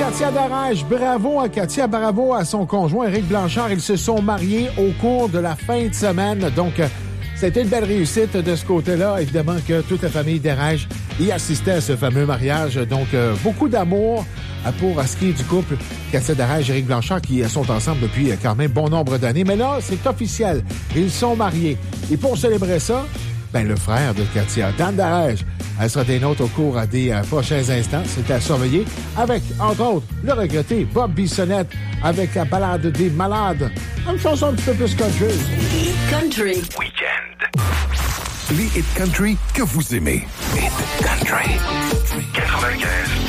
Katia Darèche. Bravo à Katia, bravo à son conjoint Éric Blanchard. Ils se sont mariés au cours de la fin de semaine. Donc, c'était une belle réussite de ce côté-là. Évidemment que toute la famille Darèche y assistait à ce fameux mariage. Donc, beaucoup d'amour pour ce qui est du couple Katia Darèche et Éric Blanchard qui sont ensemble depuis quand même bon nombre d'années. Mais là, c'est officiel. Ils sont mariés. Et pour célébrer ça, le frère de Katia, Dan Darèche, elle sera des nôtres au cours des prochains instants. C'est à surveiller avec, entre autres, le regretté Bob Bissonnette avec la balade des malades. Une chanson un petit peu plus country. Hit Country Weekend. Les hits country que vous aimez. Hit Country 95.